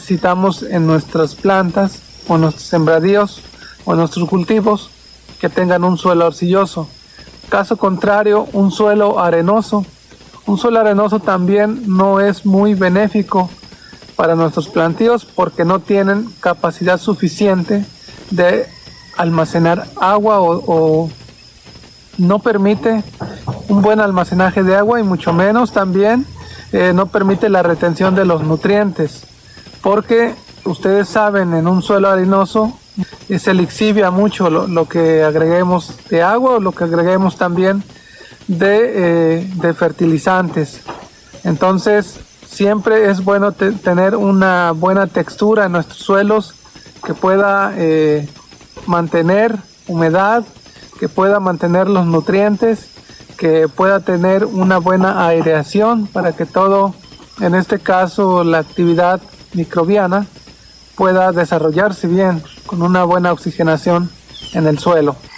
necesitamos en nuestras plantas o nuestros sembradíos o nuestros cultivos que tengan un suelo arcilloso. Caso contrario, un suelo arenoso también no es muy benéfico para nuestros plantíos porque no tienen capacidad suficiente de almacenar agua o no permite un buen almacenaje de agua y mucho menos también no permite la retención de los nutrientes, porque ustedes saben, en un suelo arenoso se lixivia mucho lo que agreguemos de agua o lo que agreguemos también de fertilizantes. Entonces siempre es bueno tener una buena textura en nuestros suelos que pueda mantener humedad, que pueda mantener los nutrientes, que pueda tener una buena aireación para que todo, en este caso la actividad microbiana, pueda desarrollarse bien con una buena oxigenación en el suelo.